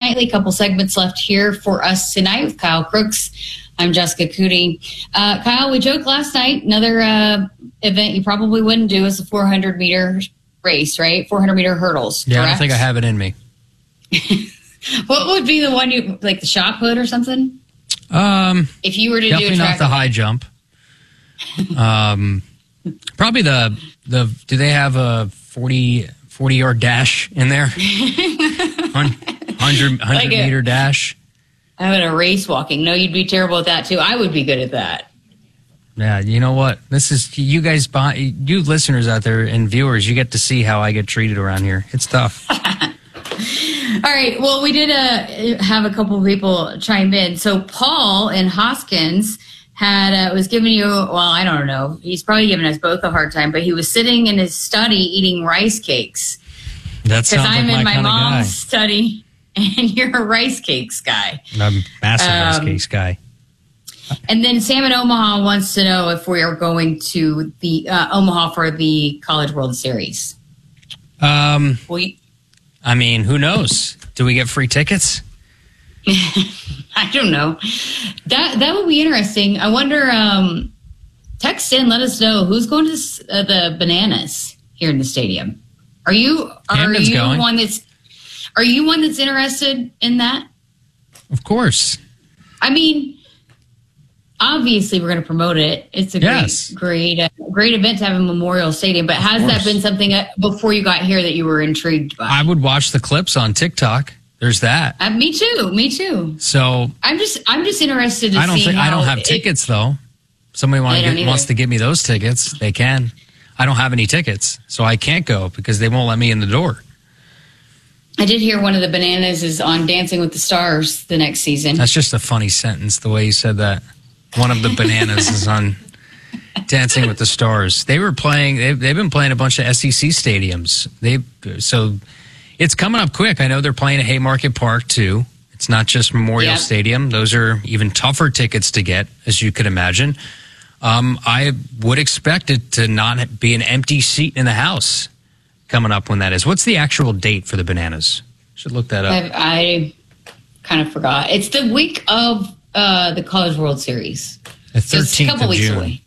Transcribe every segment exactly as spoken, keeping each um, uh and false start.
Nightly. A couple segments left here for us tonight with Kyle Crooks. I'm Jessica Cootie. Uh, Kyle, we joked last night, another uh, event you probably wouldn't do is a four hundred meter race, right? four hundred meter hurdles. Yeah, correct? I don't think I have it in me. What would be the one you, like the shot put or something? Um, if you were to definitely do a not the high jump. Um, probably the, the, do they have a forty, forty yard dash in there? one hundred, one hundred like a, meter dash? How about a race walking? No, you'd be terrible at that too. I would be good at that. Yeah, you know what? This is, you guys, you listeners out there and viewers, you get to see how I get treated around here. It's tough. All right. Well, we did uh, have a couple of people chime in. So Paul in Hoskins had uh, was giving you, well, I don't know. He's probably giving us both a hard time, but he was sitting in his study eating rice cakes. That sounds I'm like in my, my mom's guy. study, and you're a rice cakes guy. I'm a massive um, rice cakes guy. And then Sam in Omaha wants to know if we are going to the uh, Omaha for the College World Series. Um, well, you, I mean, who knows? Do we get free tickets? I don't know. That that would be interesting. I wonder. Um, text in, let us know who's going to uh, the Bananas here in the stadium. Are you are Camden's you going. one that's are you one that's interested in that? Of course. I mean, obviously we're going to promote it. It's a yes. great, great, uh, great event to have a Memorial Stadium. But has that been something uh, before you got here that you were intrigued by? I would watch the clips on TikTok. There's that. Uh, me too. Me too. So I'm just, I'm just interested to I don't see think how I don't have it, tickets though. Somebody want to get, wants to give me those tickets. They can. I don't have any tickets, so I can't go because they won't let me in the door. I did hear one of the Bananas is on Dancing with the Stars the next season. That's just a funny sentence, the way you said that. One of the Bananas is on Dancing with the Stars. They were playing, they've, they've been playing a bunch of S E C stadiums. They So it's coming up quick. I know they're playing at Haymarket Park, too. It's not just Memorial yep. Stadium. Those are even tougher tickets to get, as you could imagine. Um, I would expect it to not be an empty seat in the house coming up when that is. What's the actual date for the Bananas? Should look that up. I, I kind of forgot. It's the week of uh, the College World Series. The thirteenth so it's a couple of weeks June. away.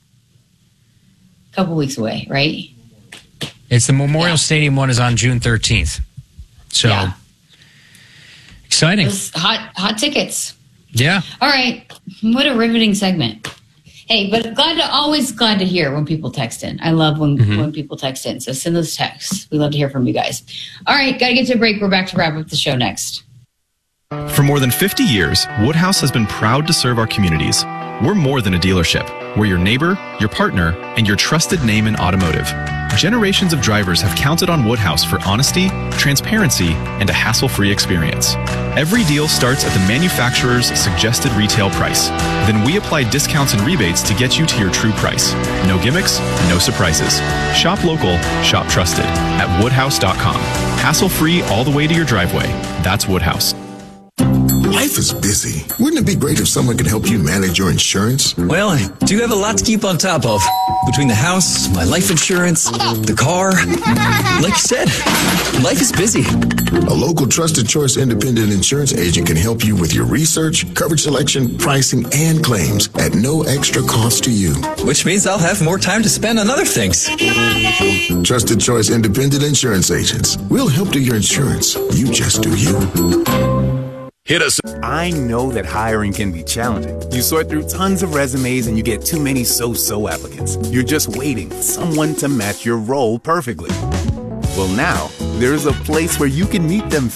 A couple weeks away, right? It's the Memorial yeah. Stadium one is on June thirteenth. So yeah. exciting. Hot, hot tickets. Yeah. All right. What a riveting segment. Hey, but glad to always glad to hear when people text in. I love when, mm-hmm. when people text in. So send those texts. We love to hear from you guys. All right, got to get to a break. We're back to wrap up the show next. For more than fifty years, Woodhouse has been proud to serve our communities. We're more than a dealership. We're your neighbor, your partner, and your trusted name in automotive. Generations of drivers have counted on Woodhouse for honesty, transparency, and a hassle-free experience. Every deal starts at the manufacturer's suggested retail price. Then we apply discounts and rebates to get you to your true price. No gimmicks, no surprises. Shop local, shop trusted at woodhouse dot com. Hassle-free all the way to your driveway. That's Woodhouse. Life is busy. Wouldn't it be great if someone could help you manage your insurance? Well, I do have a lot to keep on top of. Between the house, my life insurance, the car. Like you said, life is busy. A local Trusted Choice independent insurance agent can help you with your research, coverage selection, pricing, and claims at no extra cost to you. Which means I'll have more time to spend on other things. Trusted Choice independent insurance agents. We'll help do your insurance. You just do you. Hit us. I know that hiring can be challenging. You sort through tons of resumes and you get too many so-so applicants. You're just waiting for someone to match your role perfectly. Well, now, there's a place where you can meet them